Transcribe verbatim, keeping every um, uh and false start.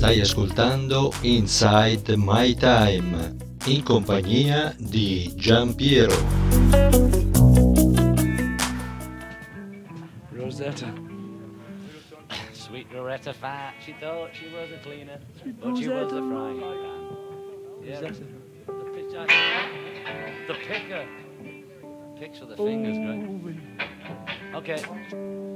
Stai ascoltando Inside My Time, in compagnia di Giampiero. Rosetta. Sweet Loretta Fat, she thought she was a cleaner, Sweet but she was a Rosetta. frying pan. Yeah, Rosetta. the pitcher, the picker, picks with the fingers, great. Okay.